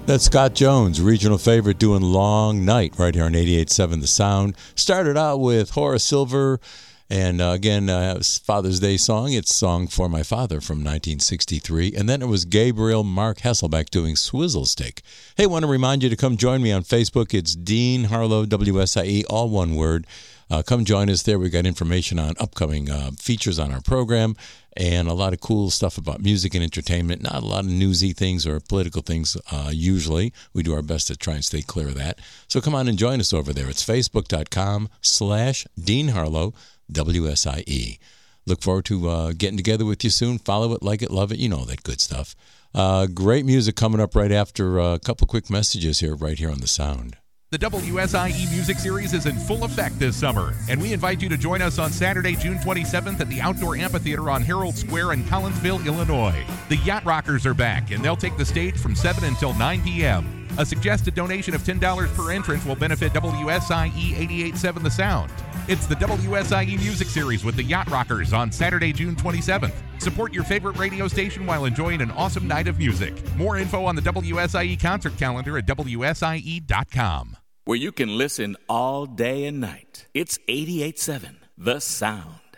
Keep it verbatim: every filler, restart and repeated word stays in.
That's Scott Jones, regional favorite, doing Long Night right here on eighty-eight point seven The Sound. Started out with Horace Silver, and uh, again, uh, Father's Day song. It's Song for My Father from nineteen sixty-three. And then it was Gabriel Mark Hasselbeck doing Swizzle Stick. Hey, want to remind you to come join me on Facebook. It's Dean Harlow, W S I E, all one word. Uh, come join us there. We've got information on upcoming uh, features on our program and a lot of cool stuff about music and entertainment. Not a lot of newsy things or political things uh, usually. We do our best to try and stay clear of that. So come on and join us over there. It's facebook.com slash Dean Harlow, W S I E. Look forward to uh, getting together with you soon. Follow it, like it, love it. You know all that good stuff. Uh, great music coming up right after uh, a couple quick messages here, right here on The Sound. The W S I E Music Series is in full effect this summer, and we invite you to join us on Saturday, June twenty-seventh at the Outdoor Amphitheater on Herald Square in Collinsville, Illinois. The Yacht Rockers are back, and they'll take the stage from seven until nine p.m. A suggested donation of ten dollars per entrance will benefit W S I E eighty-eight point seven The Sound. It's the W S I E Music Series with the Yacht Rockers on Saturday, June twenty-seventh. Support your favorite radio station while enjoying an awesome night of music. More info on the W S I E concert calendar at W S I E dot com. Where you can listen all day and night. It's eighty-eight point seven The Sound.